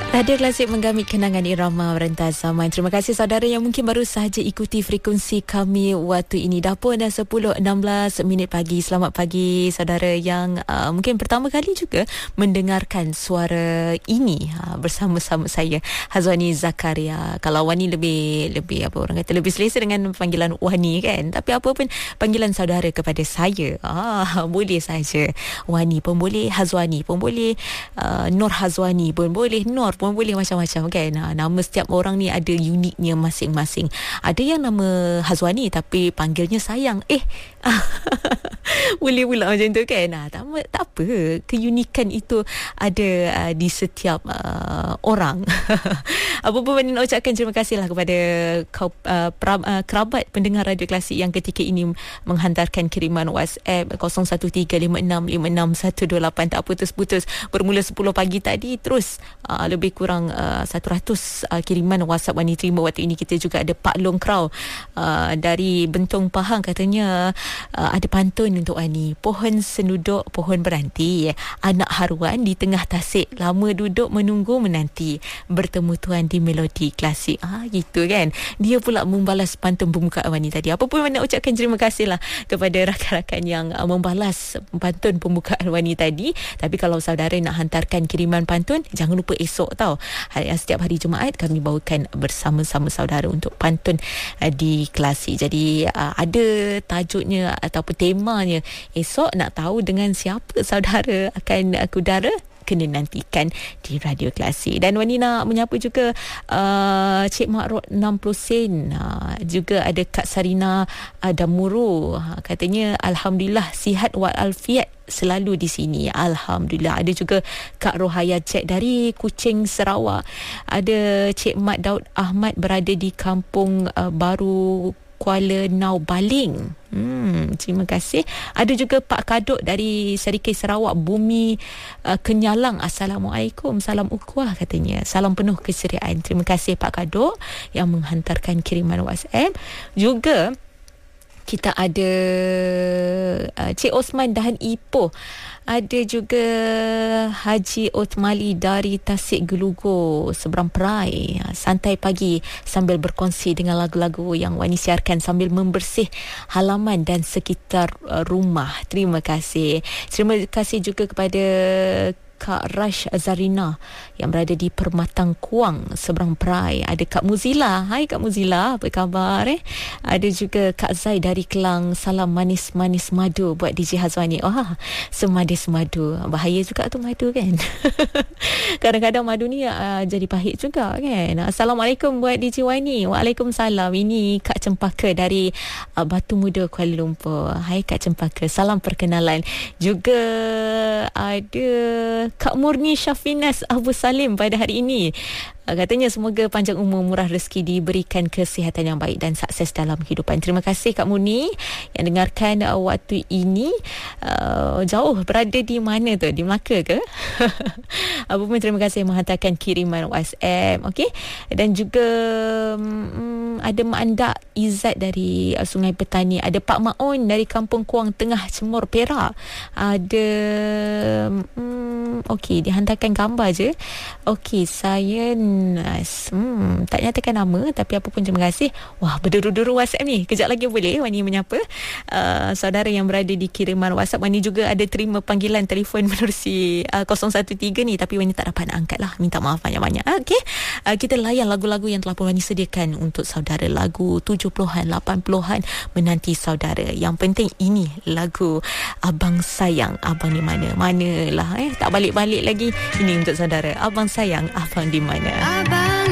Radio Klasik menggamit kenangan irama rentas zaman. Terima kasih saudara yang mungkin baru sahaja ikuti frekuensi kami waktu ini. Dah pun dah 10.16 minit pagi. Selamat pagi saudara yang mungkin pertama kali juga mendengarkan suara ini bersama-sama saya, Hazwani Zakaria. Kalau Wani lebih apa orang kata, lebih selesa dengan panggilan Wani kan. Tapi apa pun panggilan saudara kepada saya, boleh saja. Wani pun boleh, Hazwani pun boleh, Nur Hazwani pun boleh, Nur pun boleh, macam-macam kan. Nama setiap orang ni ada uniknya masing-masing. Ada yang nama Hazwani tapi panggilnya sayang. Boleh pula macam tu kan. Tak apa, keunikan itu ada di setiap orang. Apa pun nak ucapkan terima kasihlah kepada kerabat pendengar Radio Klasik yang ketika ini menghantarkan kiriman WhatsApp 0135665628. Tak putus-putus. Bermula 10 pagi tadi terus lebih kurang 100 kiriman WhatsApp Wani terima waktu ini. Kita juga ada Pak Long Krau dari Bentong Pahang, katanya ada pantun untuk Wani. Pohon senuduk, pohon beranti, anak haruan di tengah tasik, lama duduk menunggu menanti, bertemu tuan di melodi klasik. Gitu kan. Dia pula membalas pantun pembukaan Wani tadi. Apa pun nak ucapkan terima kasihlah kepada rakan-rakan yang membalas pantun pembukaan Wani tadi. Tapi kalau saudara nak hantarkan kiriman pantun, jangan lupa esok tau. Setiap hari Jumaat kami bawakan bersama-sama saudara untuk pantun di Klasik. Jadi ada tajuknya ataupun temanya. Esok nak tahu dengan siapa saudara akan kudara, kena nantikan di Radio Klasik. Dan Wani nak menyapa juga Cik Mak Rod 60 sen. Juga ada Kak Sarina Damuru. Katanya Alhamdulillah sihat walafiat selalu di sini. Alhamdulillah. Ada juga Kak Rohaya Cik dari Kuching, Sarawak. Ada Cik Mat Daud Ahmad berada di Kampung Baru Kuala Nau Baling. Terima kasih. Ada juga Pak Kadok dari Serikei Sarawak, Bumi Kenyalang. Assalamualaikum, salam ukhuwah katanya. Salam penuh keseriaan. Terima kasih Pak Kadok yang menghantarkan kiriman WhatsApp. Juga kita ada Cik Osman Dahan Ipoh. Ada juga Haji Otmali dari Tasik Gelugur, Seberang Perai. Santai pagi sambil berkongsi dengan lagu-lagu yang Wani siarkan sambil membersih halaman dan sekitar rumah. Terima kasih. Terima kasih juga kepada Kak Rash Zarina yang berada di Permatang Kuang, Seberang Perai. Ada Kak Muzila. Hai Kak Muzila, apa khabar? Ada juga Kak Zai dari Kelang. Salam manis-manis madu buat DJ Hazwani. Semadis madu. Bahaya juga tu madu kan. Kadang-kadang madu ni jadi pahit juga kan. Assalamualaikum buat DJ Wani. Waalaikumsalam. Ini Kak Cempaka dari Batu Muda, Kuala Lumpur. Hai Kak Cempaka, salam perkenalan. Juga ada Kak Murni Syafinas Abu Salim pada hari ini. Katanya semoga panjang umur, murah rezeki, diberikan kesihatan yang baik dan sukses dalam kehidupan. Terima kasih Kak Murni yang dengarkan waktu ini. Jauh berada di mana tu? Di Melaka ke? Apa pun terima kasih menghantarkan kiriman WhatsApp. Okey. Dan juga ada Mak Andak Izzat dari Sungai Petani. Ada Pak Maun dari Kampung Kuang Tengah, Cemor, Perak. Ada okey, dihantarkan gambar je. Okey, saya tak nyatakan nama, tapi apa pun terima kasih. Wah, berduru-duru WhatsApp ni. Kejap lagi boleh Wani menyapa saudara yang berada di kiriman WhatsApp. Wani juga ada terima panggilan telefon menerusi 013 ni, tapi Wani tak dapat nak angkat lah. Minta maaf banyak-banyak. Okey, kita layan lagu-lagu yang telah pun Wani sediakan untuk saudara. Lagu 70-an, 80-an menanti saudara. Yang penting ini lagu Abang Sayang, Abang di mana? Manalah tak balik-balik lagi. Ini untuk saudara. Abang Sayang, Abang di mana?